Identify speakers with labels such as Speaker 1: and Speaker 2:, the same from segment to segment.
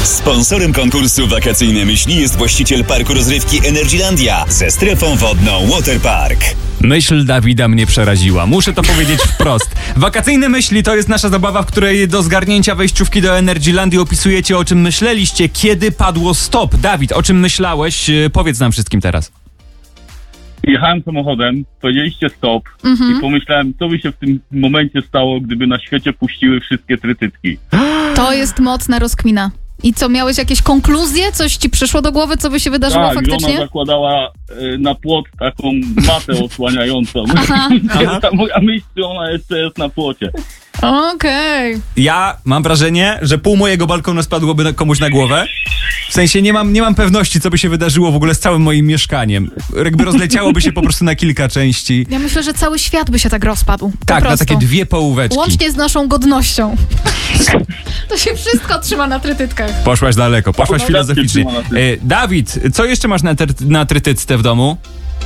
Speaker 1: Sponsorem konkursu Wakacyjne Myśli jest właściciel parku rozrywki Energylandia ze strefą wodną Waterpark.
Speaker 2: Myśl Dawida mnie przeraziła. Muszę to powiedzieć wprost. Wakacyjne myśli to jest nasza zabawa, w której do zgarnięcia wejściówki do Energylandii opisujecie, o czym myśleliście, kiedy padło stop. Dawid, o czym myślałeś? Powiedz nam wszystkim teraz.
Speaker 3: Jechałem samochodem, powiedzieliście stop i pomyślałem, co by się w tym momencie stało, gdyby na świecie puściły wszystkie trytytki.
Speaker 4: To jest mocna rozkmina. I co, miałeś jakieś konkluzje? Coś ci przyszło do głowy, co by się wydarzyło
Speaker 3: Tak,
Speaker 4: faktycznie?
Speaker 3: żona zakładała na płot taką matę osłaniającą.
Speaker 4: Aha.
Speaker 3: Ta moja myśl, że ona jeszcze jest na płocie.
Speaker 4: Okej.
Speaker 2: Ja mam wrażenie, że pół mojego balkonu spadłoby komuś na głowę. W sensie nie mam pewności, co by się wydarzyło w ogóle z całym moim mieszkaniem. Jakby rozleciałoby się po prostu na kilka części.
Speaker 4: Ja myślę, że cały świat by się tak rozpadł.
Speaker 2: Tak,
Speaker 4: po
Speaker 2: na
Speaker 4: prostu.
Speaker 2: takie dwie połóweczki.
Speaker 4: Łącznie z naszą godnością. To się wszystko trzyma na trytytkach.
Speaker 2: Poszłaś daleko, poszłaś
Speaker 3: No,
Speaker 2: filozoficznie.
Speaker 3: trzyma na tym.
Speaker 2: Dawid, co jeszcze masz na trytycce w domu?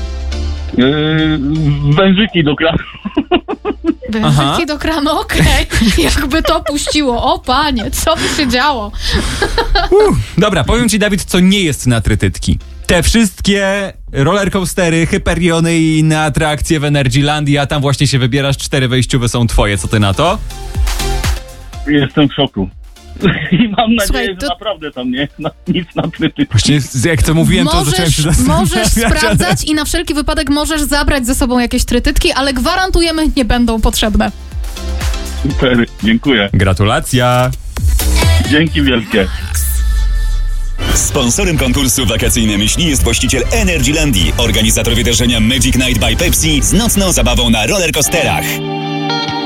Speaker 3: Wężyki do kranu.
Speaker 4: Wężyki do kranu, okej. Jakby to puściło. O panie, co by się działo?
Speaker 2: Dobra, powiem ci, Dawid, co nie jest na trytytki. Te wszystkie rollercoastery, hyperiony i inne atrakcje w Energylandii, a tam właśnie się wybierasz, 4 wejściowe są twoje. Co ty na to?
Speaker 3: Jestem w szoku. I mam nadzieję,
Speaker 4: Słuchaj,
Speaker 3: że
Speaker 4: to-
Speaker 3: naprawdę tam nie jest nic na trytytki.
Speaker 2: Właśnie jak to mówiłem, to zacząłem się zastanawiać.
Speaker 4: Możesz sprawdzać i na wszelki wypadek możesz zabrać ze sobą jakieś trytytki, ale gwarantujemy, nie będą potrzebne.
Speaker 3: Super, dziękuję.
Speaker 2: Gratulacja!
Speaker 3: Dzięki wielkie.
Speaker 1: Sponsorem konkursu Wakacyjne Myśli jest właściciel Energylandii, organizator wydarzenia Magic Night by Pepsi z nocną zabawą na rollercoasterach.